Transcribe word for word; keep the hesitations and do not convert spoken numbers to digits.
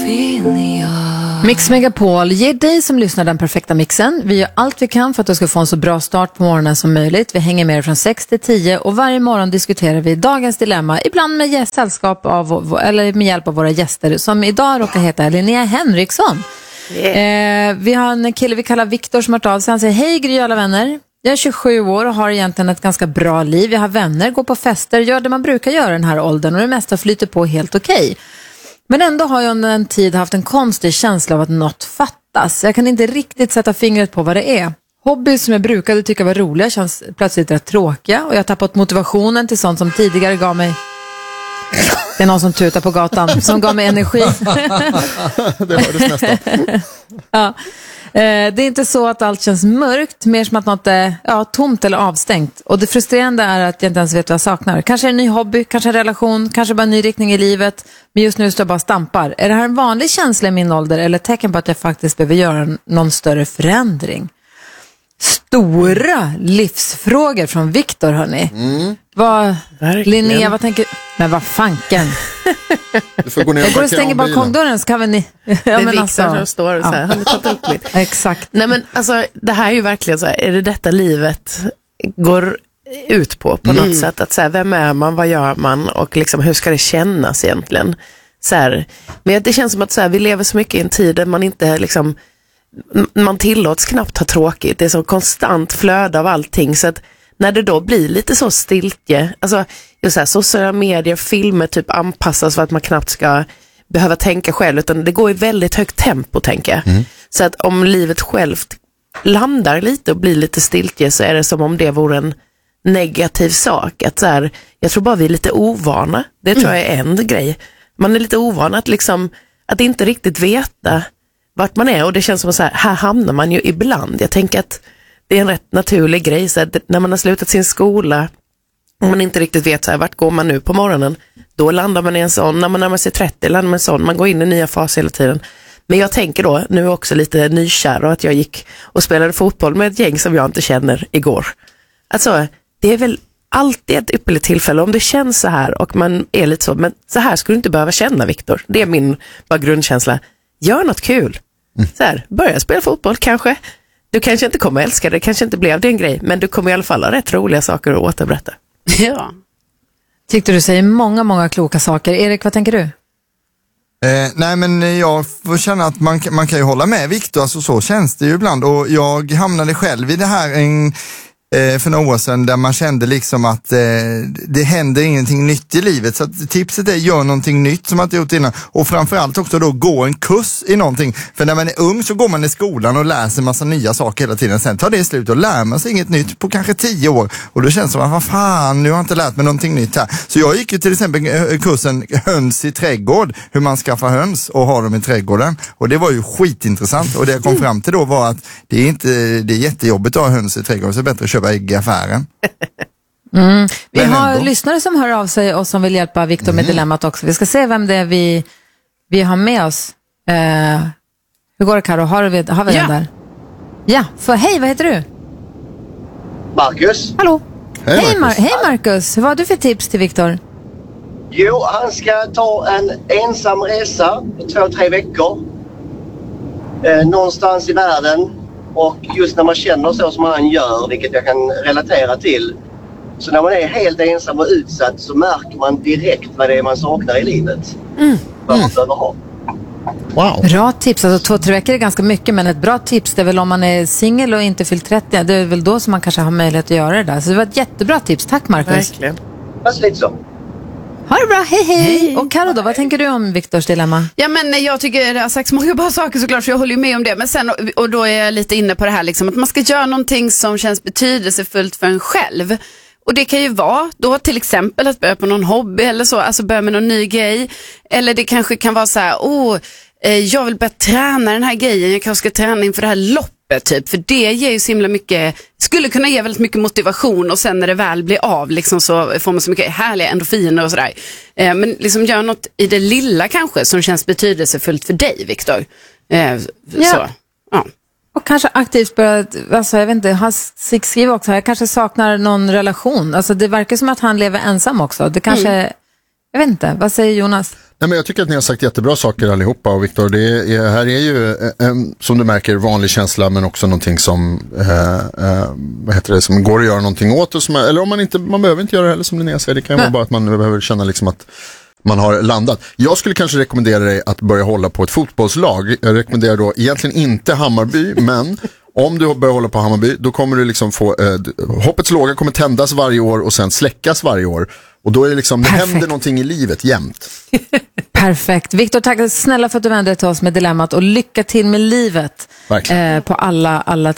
Mix Megapol ger dig som lyssnar den perfekta mixen. Vi gör allt vi kan för att du ska få en så bra start på morgonen som möjligt. Vi hänger med från sex till tio och varje morgon diskuterar vi dagens dilemma. Ibland med sällskap av, eller med hjälp av våra gäster som idag råkar heta Linnea Henriksson. Yeah. Eh, vi har en kille vi kallar Viktor som har hört av sig. Han säger: hej Gry alla vänner. Jag är tjugosju år och har egentligen ett ganska bra liv. Jag har vänner, går på fester, gör det man brukar göra i den här åldern och det mesta flyter på helt okej. Okay. Men ändå har jag under en tid haft en konstig känsla av att något fattas. Jag kan inte riktigt sätta fingret på vad det är. Hobby som jag brukade tycka var roliga känns plötsligt rätt tråkiga och jag har tappat motivationen till sånt som tidigare gav mig... Det är någon som tutar på gatan som gav mig energi. Det hördes nästan. Ja. Det är inte så att allt känns mörkt, mer som att något är ja, tomt eller avstängt. Och det frustrerande är att jag inte ens vet vad jag saknar. Kanske en ny hobby, kanske en relation, kanske bara en ny riktning i livet. Men just nu står jag bara stampar. Är det här en vanlig känsla i min ålder eller tecken på att jag faktiskt behöver göra någon större förändring? Stora livsfrågor från Viktor, hörni. Mm. Vad, Linnea, vad tänker... Men vad fanken? Du får gå ner och jag går och stänger balkongdörren så kan vi ni... Ja, det är men Viktor alltså... som står och så här, ja. Har ni tagit upp mitt? Exakt. Nej men alltså, det här är ju verkligen så här, är det detta livet går ut på, på mm. något sätt? Att så här, vem är man, vad gör man och liksom, hur ska det kännas egentligen? Så här, men det känns som att så här, vi lever så mycket i en tid där man inte liksom, man tillåts knappt ha tråkigt. Det är så konstant flöde av allting så att när det då blir lite så stiltje, alltså just så här, sociala medier, filmer typ anpassas för att man knappt ska behöva tänka själv, utan det går i väldigt högt tempo, tänker jag. Mm. Så att om livet självt landar lite och blir lite stiltje så är det som om det vore en negativ sak. Att så här, jag tror bara vi är lite ovana. Det tror jag är en grej. Man är lite ovan att liksom, att inte riktigt veta vart man är, och det känns som att så här, här hamnar man ju ibland. Jag tänker att det är en rätt naturlig grej, så att när man har slutat sin skola och man inte riktigt vet så här, vart går man nu på morgonen, då landar man i en sån, när man närmar sig trettio landar man i en sån, man går in i nya faser hela tiden. Men jag tänker då, nu är också lite nykär och att jag gick och spelade fotboll med ett gäng som jag inte känner igår. Alltså, det är väl alltid ett ypperligt tillfälle om det känns så här och man är lite så, men så här skulle du inte behöva känna, Viktor. Det är min bara grundkänsla. Gör något kul. Mm. Så här, börja spela fotboll kanske. Du kanske inte kommer älska det, kanske inte blev det en grej, men du kommer i alla fall ha rätt roliga saker att återberätta. Ja. Tyckte du säger många, många kloka saker. Erik, vad tänker du? Eh, nej men jag får känna att man, man kan ju hålla med Viktor, alltså så känns det ju ibland, och jag hamnade själv i det här en, eh, för några år sedan där man kände liksom att eh, det händer ingenting nytt i livet, så att tipset är gör någonting nytt som man inte gjort innan, och framförallt också då gå en kurs i någonting, för när man är ung så går man i skolan och läser massa nya saker hela tiden, sen tar det slut och lär man sig inget nytt på kanske tio år, och då känns det som att vad fan, nu har jag inte lärt mig någonting nytt här. Så jag gick ju till exempel kursen höns i trädgård, hur man skaffar höns och har dem i trädgården, och det var ju skitintressant, och det jag kom fram till då var att det är inte, det är jättejobbigt att ha höns i trädgården, så det är bättre att köpa ägg i affären. Mm. Vi Men har ändå lyssnare som hör av sig och som vill hjälpa Viktor med mm. dilemmat också. Vi ska se vem det är vi, vi har med oss. Uh, hur går det, Karo? Har vi, har vi ja. den där? Ja, för hej, vad heter du? Marcus. Hallå. Hej Marcus. Hej, Mar- hej Marcus, vad har du för tips till Viktor? Jo, han ska ta en ensam resa på två, tre veckor. Eh, någonstans i världen. Och just när man känner så som han gör, vilket jag kan relatera till, så när man är helt ensam och utsatt så märker man direkt vad det är man saknar i livet. Mm. Vad man behöver ha. Wow. Bra tips, alltså två, tre veckor är ganska mycket, men ett bra tips det är väl om man är singel och inte fyllt trettio, det är väl då som man kanske har möjlighet att göra det där. Så det var ett jättebra tips, tack Marcus. Verkligen. Fast lite så. Ha det bra, hej hej. hej. Och Karo då, vad tänker du om Viktors dilemma? Ja men jag tycker det har sagt så många bra saker såklart, så jag håller ju med om det. Men sen, och då är jag lite inne på det här liksom, att man ska göra någonting som känns betydelsefullt för en själv. Och det kan ju vara då till exempel att börja på någon hobby eller så, alltså börja med någon ny grej. Eller det kanske kan vara så här, åh, jag vill börja träna den här grejen, jag kanske ska träna inför det här loppet typ, för det ger ju så himla mycket, skulle kunna ge väldigt mycket motivation, och sen när det väl blir av liksom, så får man så mycket härliga endorfiner och sådär. Eh, men liksom gör något i det lilla kanske som känns betydelsefullt för dig, Viktor. Eh, ja. Så, ja. Och kanske aktivt börja, alltså jag vet inte, han skriver också här, jag kanske saknar någon relation. Alltså det verkar som att han lever ensam också. Det kanske, mm. jag vet inte, vad säger Jonas? Nej, men jag tycker att ni har sagt jättebra saker allihopa, och Viktor, det är, här är ju en, som du märker, vanlig känsla, men också någonting som eh, eh, vad heter det, som går att göra någonting åt, och som, eller om man inte, man behöver inte göra det heller, som Linnea säger, det kan ju vara bara att man behöver känna liksom att man har landat. Jag skulle kanske rekommendera dig att börja hålla på ett fotbollslag. Jag rekommenderar då egentligen inte Hammarby, men om du börjar hålla på Hammarby, då kommer du liksom få, eh, hoppets låga kommer tändas varje år och sen släckas varje år. Och då är det liksom, det händer någonting i livet jämt. Perfekt. Viktor, tack snälla för att du vände dig till oss med dilemmat, och lycka till med livet eh, på alla, alla